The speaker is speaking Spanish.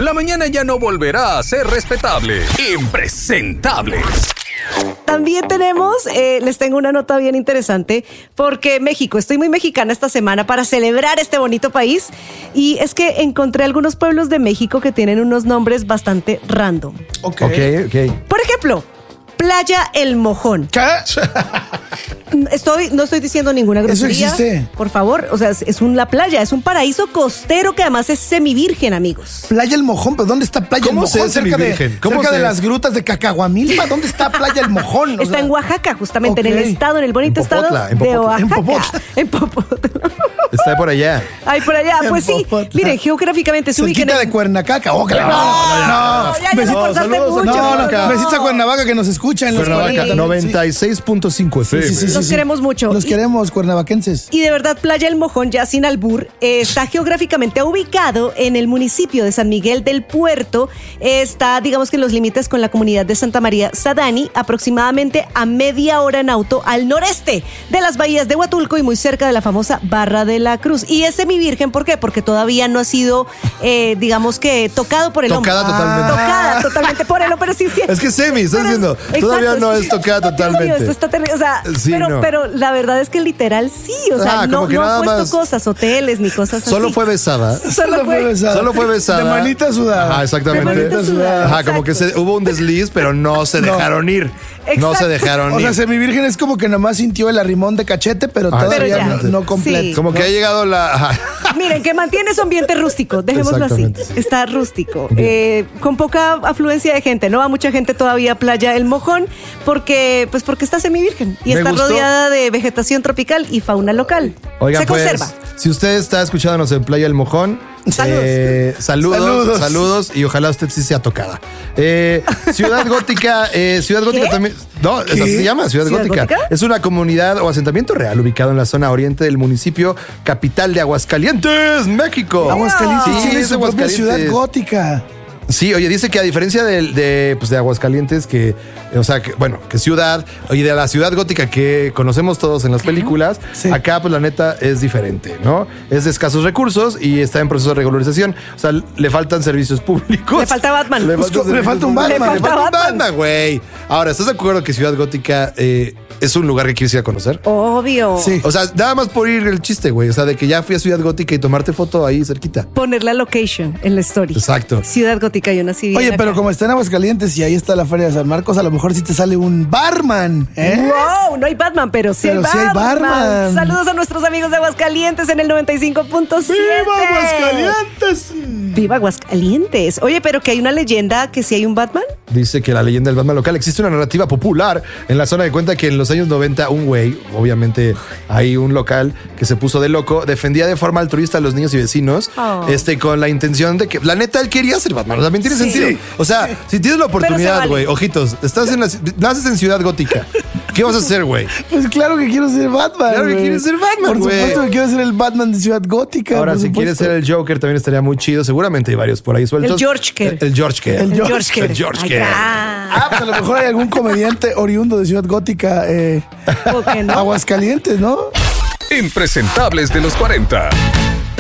la mañana ya no volverá a ser respetable. Impresentables. También les tengo una nota bien interesante, porque México, estoy muy mexicana esta semana para celebrar este bonito país, y es que encontré algunos pueblos de México que tienen unos nombres bastante random. Ok. Por ejemplo, Playa El Mojón. ¿Qué? No estoy diciendo ninguna grosería. ¿Eso existe? Por favor, o sea, es una playa, es un paraíso costero que además es semivirgen, amigos. Playa El Mojón, ¿pero dónde está Playa El ¿Cómo Mojón? sé semivirgen? Cerca de las grutas de Cacahuamilpa. ¿Dónde está Playa El Mojón? Está en Oaxaca, justamente, Ok. en el estado, en el bonito En Popotla, estado en de Popotla. Oaxaca. En Popotla. Está por allá. Ay, por allá, En pues sí. Popotla. Miren, geográficamente se ubican Cerquita de Cuernacaca. Oh, claro. Ya te esforzaste mucho. No. Besitos a Cuernavaca que nos escuchan. Los Cuernavaca, 40. 96.5 FM. Los queremos mucho. Los queremos, cuernavaquenses. Y de verdad, Playa El Mojón, ya sin albur, está geográficamente ubicado en el municipio de San Miguel del Puerto. Está, digamos que en los límites con la comunidad de Santa María Sadani, aproximadamente a media hora en auto al noreste de las bahías de Huatulco y muy cerca de la famosa Barra de la Cruz. Y es semivirgen, ¿por qué? Porque todavía no ha sido, digamos que, tocado por el hombre. Totalmente. Tocada totalmente por el hombre, sí. Es que estás diciendo, todavía no es tocada totalmente. Dios mío, esto está terrible. O sea, Sí, pero la verdad es que literal sí. O sea, no como que han nada puesto más. cosas, hoteles ni cosas así. Solo fue besada. Solo fue besada. Solo fue besada. De manita sudada. Ajá, exactamente. De manita sudada. Ajá, como que hubo un desliz, pero no se dejaron ir. No se Exacto. dejaron O ir. sea, semivirgen es como que nomás sintió el arrimón de cachete, pero todavía Pero ya. no completo. Sí. Como que ha llegado la... Ajá. Miren, que mantiene su ambiente rústico, dejémoslo así. Exactamente, sí. Está rústico. Con poca afluencia de gente. No va mucha gente todavía a Playa El Mojón porque está semivirgen y Me está gustó. rodeada de vegetación tropical y fauna local. Oigan, Se pues, conserva. si usted está escuchándonos en Playa El Mojón, saludos y ojalá usted sí sea tocada. Ciudad Gótica ¿Qué? también. No, esa se llama Ciudad Gótica. Es una comunidad o asentamiento real ubicado en la zona oriente del municipio capital de Aguascalientes, México. Aguascalientes Sí, tiene es su propia Aguascalientes. ciudad gótica. Sí, oye, dice que a diferencia de Aguascalientes, que ciudad, oye, de la ciudad gótica que conocemos todos en las películas, Sí. acá, pues la neta es diferente, ¿no? Es de escasos recursos y está en proceso de regularización. O sea, le faltan servicios públicos. Le falta Batman. Le Pues, faltan le falta un servicios Batman. públicos. Le falta un Batman. Batman, güey. Ahora, ¿estás de acuerdo que Ciudad Gótica es un lugar que quieres ir a conocer? Obvio. Sí. O sea, nada más por ir el chiste, güey. O sea, de que ya fui a Ciudad Gótica y tomarte foto ahí cerquita. Poner la location en la story. Exacto. Ciudad Gótica, yo nací bien Oye, acá. pero como está en Aguascalientes y ahí está la Feria de San Marcos, a lo mejor sí te sale un barman, ¿eh? Wow, no hay Batman, pero sí, Pero sí hay barman. Saludos a nuestros amigos de Aguascalientes en el 95.7. ¡Viva Aguascalientes! ¡Viva Aguascalientes! Oye, pero que hay una leyenda que si hay un Batman. Dice que la leyenda del Batman local existe una narrativa popular en la zona que cuenta que en los años 90 un güey, obviamente hay un local que se puso de loco, defendía de forma altruista a los niños y vecinos, Oh. con la intención de que, la neta, él quería ser Batman. También tiene sentido. O sea, si tienes la Pero se oportunidad, vale. güey, ojitos, naces en Ciudad Gótica. ¿Qué vas a hacer, güey? Pues claro que quiero ser Batman. Claro que güey. quieres ser Batman, Por güey. supuesto que quiero ser el Batman de Ciudad Gótica. Ahora, por si supuesto. quieres ser el Joker, también estaría muy chido. Seguramente hay varios por ahí sueltos. El George Kerr. El George Kerr. El George Kerr. El George Ay, Kerr. Ah, pues a lo mejor hay algún comediante oriundo de Ciudad Gótica, ¿O qué no? Aguascalientes, ¿no? Impresentables de los 40.